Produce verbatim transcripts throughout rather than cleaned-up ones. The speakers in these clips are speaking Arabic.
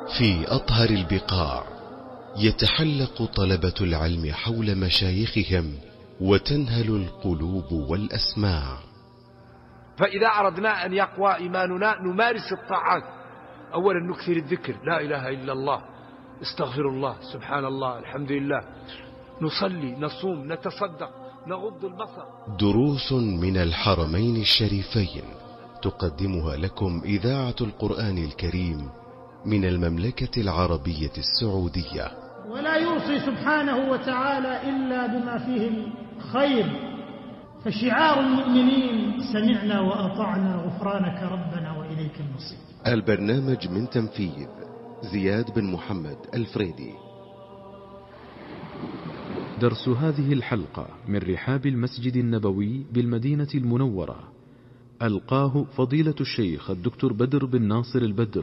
في أطهر البقاع يتحلق طلبة العلم حول مشايخهم وتنهل القلوب والأسماع. فإذا أردنا أن يقوى إيماننا نمارس الطاعات. أولا نكثر الذكر، لا إله إلا الله، استغفر الله، سبحان الله، الحمد لله، نصلي، نصوم، نتصدق، نغض البصر. دروس من الحرمين الشريفين تقدمها لكم إذاعة القرآن الكريم من المملكة العربية السعودية. ولا يوصي سبحانه وتعالى إلا بما فيه الخير، فشعار المؤمنين سمعنا وأطعنا غفرانك ربنا وإليك المصير. البرنامج من تنفيذ زياد بن محمد الفريدي. درس هذه الحلقة من رحاب المسجد النبوي بالمدينة المنورة، ألقاه فضيلة الشيخ الدكتور بدر بن ناصر البدر.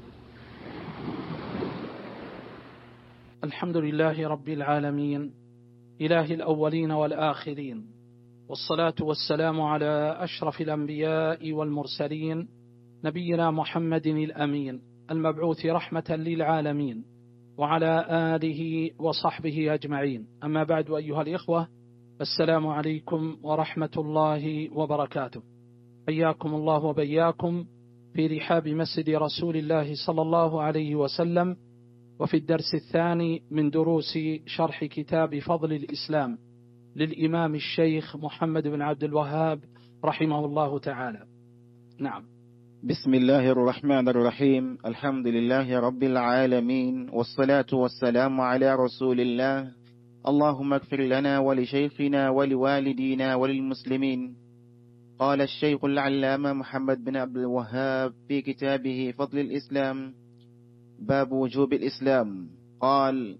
الحمد لله رب العالمين، إله الأولين والآخرين، والصلاة والسلام على أشرف الأنبياء والمرسلين، نبينا محمد الأمين المبعوث رحمة للعالمين، وعلى آله وصحبه أجمعين. أما بعد، أيها الإخوة، السلام عليكم ورحمة الله وبركاته. حياكم الله وبياكم في رحاب مسجد رسول الله صلى الله عليه وسلم، وفي الدرس الثاني من دروس شرح كتاب فضل الإسلام للإمام الشيخ محمد بن عبد الوهاب رحمه الله تعالى. نعم. بسم الله الرحمن الرحيم. الحمد لله رب العالمين، والصلاة والسلام على رسول الله. اللهم اغفر لنا ولشيخنا ولوالدينا وللمسلمين. قال الشيخ العلامة محمد بن عبد الوهاب في كتابه فضل الإسلام باب وجوب الإسلام، قال: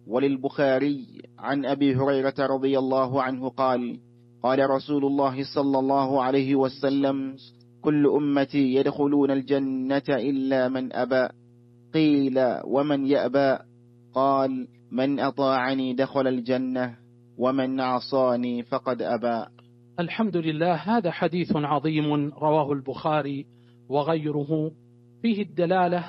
وللبخاري عن أبي هريرة رضي الله عنه قال: قال رسول الله صلى الله عليه وسلم: كل أمتي يدخلون الجنة إلا من أبى. قيل: ومن يأبى؟ قال: من أطاعني دخل الجنة، ومن عصاني فقد أبى. الحمد لله. هذا حديث عظيم رواه البخاري وغيره، فيه الدلالة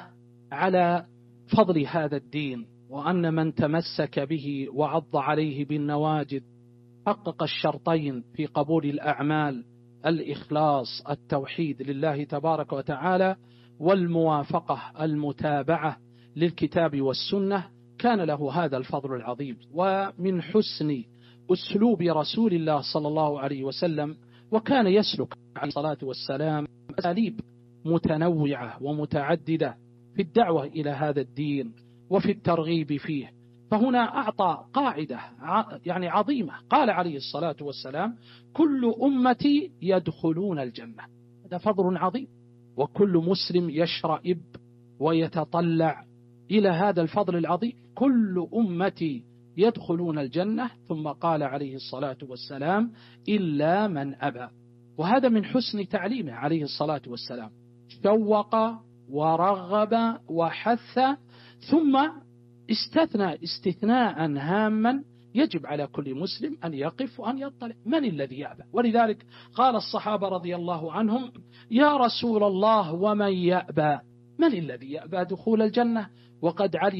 على فضل هذا الدين، وأن من تمسك به وعض عليه بالنواجذ حقق الشرطين في قبول الأعمال: الإخلاص، التوحيد لله تبارك وتعالى، والموافقة، المتابعة للكتاب والسنة، كان له هذا الفضل العظيم. ومن حسن أسلوب رسول الله صلى الله عليه وسلم، وكان يسلك عليه الصلاة والسلام أساليب متنوعة ومتعددة في الدعوة إلى هذا الدين وفي الترغيب فيه. فهنا أعطى قاعدة يعني عظيمة، قال عليه الصلاة والسلام: كل أمتي يدخلون الجنة. هذا فضل عظيم، وكل مسلم يشرئب ويتطلع إلى هذا الفضل العظيم. كل أمتي يدخلون الجنة، ثم قال عليه الصلاة والسلام: إلا من أبى. وهذا من حسن تعليمه عليه الصلاة والسلام، شوق ورغب وحث، ثم استثنى استثناء هاما يجب على كل مسلم أن يقف وأن يطلع: من الذي يأبى؟ ولذلك قال الصحابة رضي الله عنهم: يا رسول الله، ومن يأبى؟ من الذي يأبى دخول الجنة؟ وقد علم